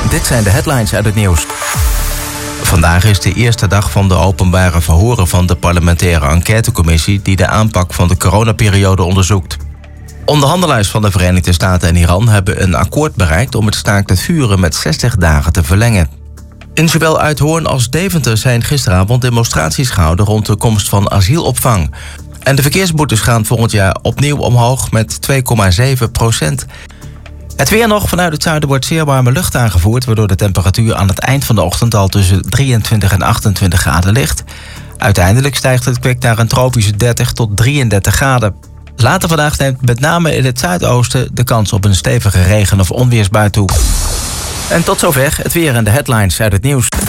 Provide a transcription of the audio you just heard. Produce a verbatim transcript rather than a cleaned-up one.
Dit zijn de headlines uit het nieuws. Vandaag is de eerste dag van de openbare verhoren van de parlementaire enquêtecommissie die de aanpak van de coronaperiode onderzoekt. Onderhandelaars van de Verenigde Staten en Iran hebben een akkoord bereikt om het staakt het vuren met zestig dagen te verlengen. In zowel Uithoorn als Deventer zijn gisteravond demonstraties gehouden rond de komst van asielopvang. En de verkeersboetes gaan volgend jaar opnieuw omhoog met twee komma zeven procent. Het weer nog. Vanuit het zuiden wordt zeer warme lucht aangevoerd, waardoor de temperatuur aan het eind van de ochtend al tussen drieëntwintig en achtentwintig graden ligt. Uiteindelijk stijgt het kwik naar een tropische dertig tot drieëndertig graden. Later vandaag neemt met name in het zuidoosten de kans op een stevige regen- of onweersbui toe. En tot zover het weer en de headlines uit het nieuws.